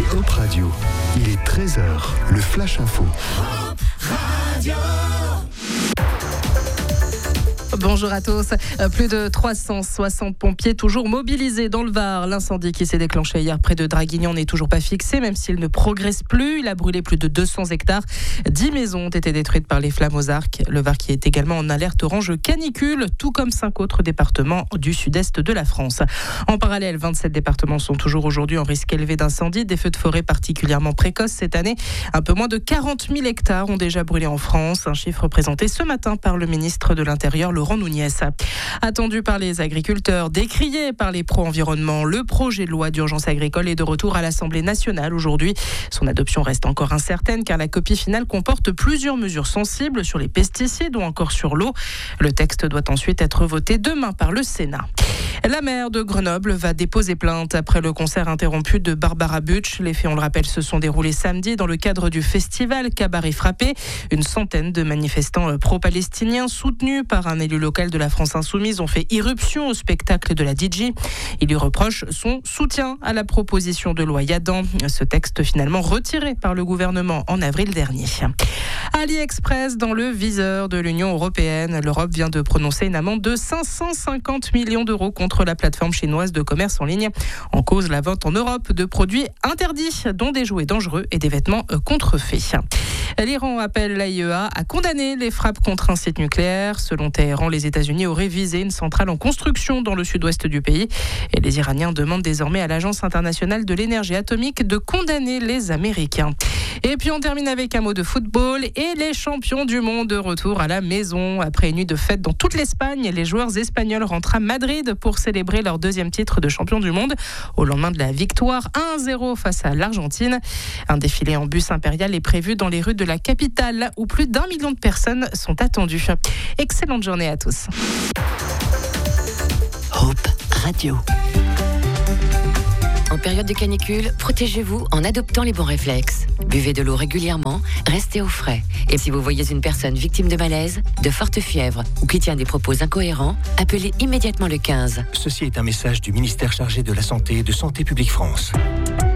Hop Radio. Il est 13h, le Flash Info. Hop Radio. Bonjour à tous. Plus de 360 pompiers toujours mobilisés dans le Var. L'incendie qui s'est déclenché hier près de Draguignan n'est toujours pas fixé, même s'il ne progresse plus. Il a brûlé plus de 200 hectares. 10 maisons ont été détruites par les flammes aux arcs. Le Var qui est également en alerte orange canicule, tout comme 5 autres départements du sud-est de la France. En parallèle, 27 départements sont toujours aujourd'hui en risque élevé d'incendie. Des feux de forêt particulièrement précoces cette année. Un peu moins de 40 000 hectares ont déjà brûlé en France. Un chiffre présenté ce matin par le ministre de l'Intérieur, Laurent Nunez. Attendu par les agriculteurs, décrié par les pro-environnement, le projet de loi d'urgence agricole est de retour à l'Assemblée nationale aujourd'hui. Son adoption reste encore incertaine car la copie finale comporte plusieurs mesures sensibles sur les pesticides ou encore sur l'eau. Le texte doit ensuite être voté demain par le Sénat. La maire de Grenoble va déposer plainte après le concert interrompu de Barbara Butch. Les faits, on le rappelle, se sont déroulés samedi dans le cadre du festival Cabaret Frappé. Une centaine de manifestants pro-palestiniens soutenus par un élu local de la France Insoumise ont fait irruption au spectacle de la DJ. Il lui reproche son soutien à la proposition de loi Yadan. Ce texte finalement retiré par le gouvernement en avril dernier. AliExpress dans le viseur de l'Union européenne. L'Europe vient de prononcer une amende de 550 millions d'euros contre la plateforme chinoise de commerce en ligne. En cause, la vente en Europe de produits interdits, dont des jouets dangereux et des vêtements contrefaits. L'Iran appelle l'AIEA à condamner les frappes contre un site nucléaire. Selon Téhéran, les États-Unis auraient visé une centrale en construction dans le sud-ouest du pays. Et les Iraniens demandent désormais à l'Agence internationale de l'énergie atomique de condamner les Américains. Et puis on termine avec un mot de football et les champions du monde de retour à la maison. Après une nuit de fête dans toute l'Espagne, les joueurs espagnols rentrent à Madrid pour célébrer leur deuxième titre de champion du monde au lendemain de la victoire 1-0 face à l'Argentine. Un défilé en bus impérial est prévu dans les rues de la capitale où plus d'1 million de personnes sont attendues. Excellente journée à tous. Hop Radio. En période de canicule, protégez-vous en adoptant les bons réflexes. Buvez de l'eau régulièrement, restez au frais. Et si vous voyez une personne victime de malaise, de forte fièvre ou qui tient des propos incohérents, appelez immédiatement le 15. Ceci est un message du ministère chargé de la Santé et de Santé publique France.